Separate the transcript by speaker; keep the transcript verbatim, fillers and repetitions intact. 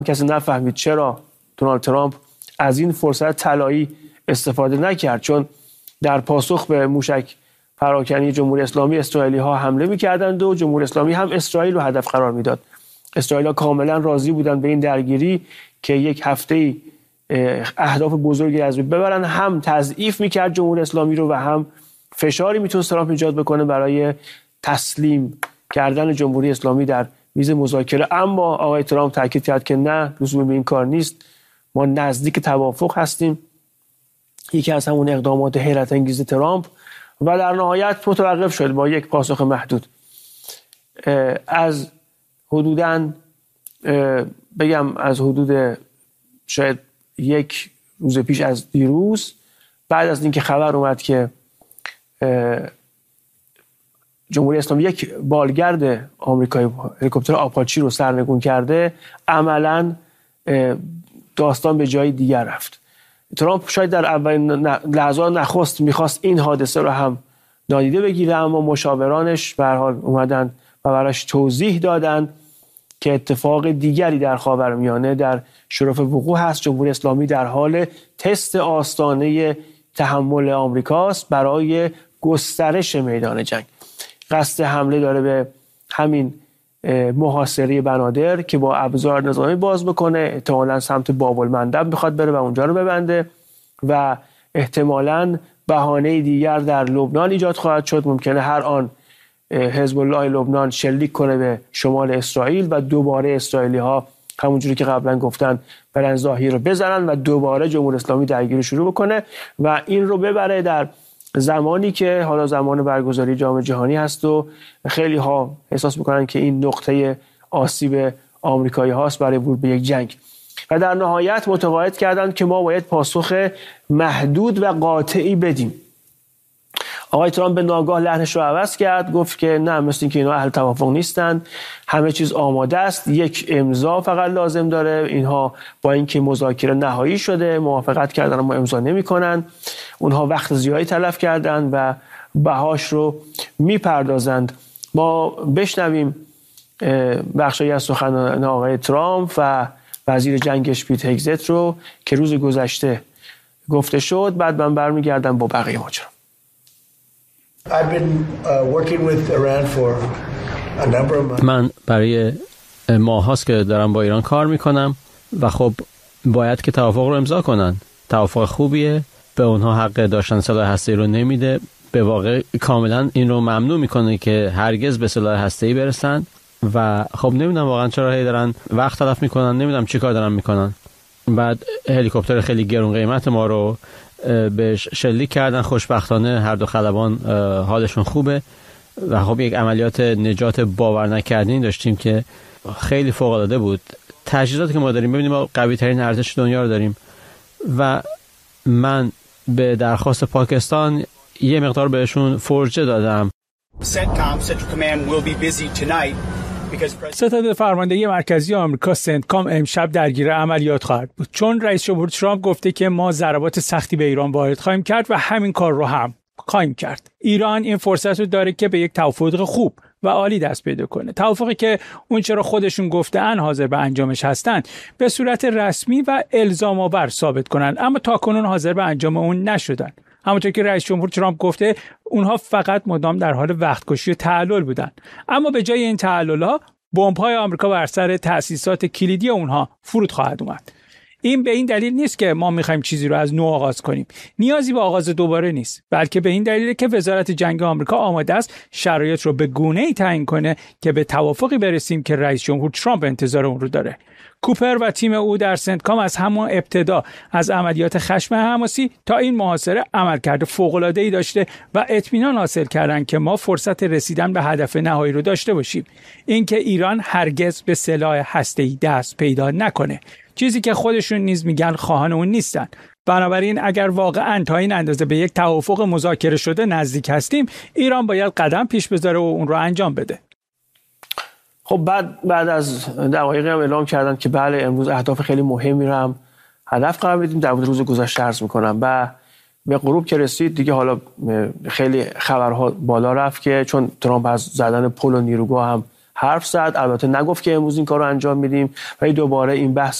Speaker 1: کسی نفهمید چرا دونالد ترامپ از این فرصت طلایی استفاده نکرد، چون در پاسخ به موشک پراکنی جمهوری اسلامی اسرائیلی ها حمله می‌کردند و جمهوری اسلامی هم اسرائیل رو هدف قرار میداد. اسرائیل ها کاملا راضی بودند به این درگیری که یک هفته اهداف بزرگی از ببرن، هم تضعیف میکرد جمهوری اسلامی رو و هم فشاری میتونست ترامپ ایجاد بکنه برای تسلیم کردن جمهوری اسلامی در میز مذاکره. اما آقای ترامپ تاکید کرد که نه، لزومی به این کار نیست، ما نزدیک توافق هستیم. یکی از همون اقدامات حیرت انگیز ترامپ و در نهایت متوقف شد با یک پاسخ محدود. از حدوداً بگم از حدود شاید یک روز پیش از دیروز، بعد از اینکه خبر اومد که جمهوری اسلامی یک بالگرد آمریکایی هلیکوپتر آپاچی رو سرنگون کرده، عملاً داستان به جای دیگر رفت. ترامپ شاید در اولین لحظات نخست میخواست این حادثه رو هم نادیده بگیره، اما مشاورانش به هر حال اومدن و براش توضیح دادن که اتفاق دیگری در خاورمیانه در شرف وقوع هست. جمهوری اسلامی در حال تست آستانه تحمل آمریکاست برای گسترش میدان جنگ. قصد حمله داره به همین محاصره بنادر که با ابزار نظامی باز بکنه، احتمالاً سمت باب المندب میخواد بره و اونجا رو ببنده و احتمالاً بهانه دیگر در لبنان ایجاد خواهد شد. ممکنه هر آن حزب الله لبنان شلیک کنه به شمال اسرائیل و دوباره اسرائیلی ها همونجوری که قبلا گفتن برن ظاهر رو بزنن و دوباره جمهوری اسلامی درگیری شروع بکنه و این رو ببره در زمانی که حالا زمان برگزاری جام جهانی هست و خیلی ها احساس میکنن که این نقطه آسیب آمریکایی هاست برای ورود به یک جنگ. و در نهایت متقاعد کردند که ما باید پاسخ محدود و قاطعی بدیم. آقای ترامپ به ناگاه لحنش رو عوض کرد، گفت که نه، مثل این که اینا اهل توافق نیستن، همه چیز آماده است، یک امضا فقط لازم داره. اینها با اینکه مذاکره نهایی شده موافقت کردن اما امضا نمی‌کنن. اونها وقت زیادی تلف کردن و بهاش رو میپردازند. ما بشنویم بخشی از سخنان آقای ترامپ و وزیر جنگش پیت هگزت رو که روز گذشته گفته شد، بعد من برمیگردم با بقیه ماجرا.
Speaker 2: من برای ماه هاست که دارم با ایران کار میکنم و خب باید که توافق رو امضا کنن. توافق خوبیه، به اونها حق داشتن سلاح هسته‌ای رو نمیده، به واقع کاملا این رو ممنوع میکنه که هرگز به سلاح هسته‌ای برسن و خب نمیدونم واقعا چرا هی دارن وقت تلف میکنن، نمیدونم چی کار دارن میکنن. بعد هلیکوپتر خیلی گرون قیمت ما رو بهش شلیک کردن. خوشبختانه هر دو خلبان حالشون خوبه و خب یک عملیات نجات باور نکردنی داشتیم که خیلی فوق العاده بود. تجهیزاتی که ما داریم، ببینیم ما قوی ترین ارتش دنیا رو داریم و من به درخواست پاکستان یه مقدار بهشون فرجه دادم.
Speaker 3: ستاد فرماندهی مرکزی آمریکا سنتکام امشب درگیر عملیات خواهد بود، چون رئیس جمهور ترامپ گفته که ما ضربات سختی به ایران وارد خواهیم کرد و همین کار رو هم خواهیم کرد. ایران این فرصت رو داره که به یک توافق خوب و عالی دست پیدا کنه، توافقی که اون چرا خودشون گفتن حاضر به انجامش هستن به صورت رسمی و الزام آور ثابت کنن، اما تاکنون حاضر به انجام اون نشدن. همونطور که رئیس جمهور ترامپ گفته اونها فقط مدام در حال وقتکشی و تعلل بودن، اما به جای این تعلل‌ها بمب‌های آمریکا بر سر تأسیسات کلیدی اونها فرود خواهد اومد. این به این دلیل نیست که ما می‌خوایم چیزی رو از نو آغاز کنیم، نیازی به آغاز دوباره نیست، بلکه به این دلیل که وزارت جنگ آمریکا آماده است شرایط رو به گونه‌ای تعیین کنه که به توافقی برسیم که رئیس جمهور ترامپ انتظار اون رو داره. کوپر و تیم او در سنتکام از همان ابتدا از عملیات خشم حماسی تا این محاصره عملکرد فوق‌العاده‌ای داشته و اطمینان حاصل کردن که ما فرصت رسیدن به هدف نهایی رو داشته باشیم، اینکه ایران هرگز به سلاح هسته‌ای دست پیدا نکنه، چیزی که خودشون نیز میگن خواهان اون نیستن. بنابراین اگر واقعا تا این اندازه به یک توافق مذاکره شده نزدیک هستیم، ایران باید قدم پیش بذاره و اون رو انجام بده.
Speaker 1: خب بعد بعد از دقایقی هم اعلام کردن که بله امروز اهداف خیلی مهمی رو هم هدف قرار بدیم. در مورد روز گذشته عرض میکنم و به غروب که رسید دیگه حالا خیلی خبرها بالا رفت که چون ترامپ از زدن پل و نیروگاه هم حرف زد. البته نگفت که امروز این کار رو انجام میدیم، ولی دوباره این بحث